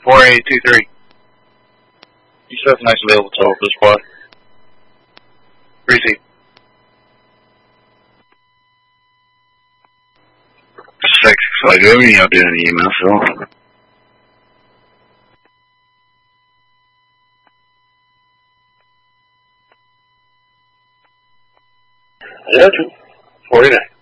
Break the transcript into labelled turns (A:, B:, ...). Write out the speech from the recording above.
A: 4823. You still have a nice available total for the squad. Receive.
B: 6, so do everything y'all do in the email, so.
C: I got you. 49.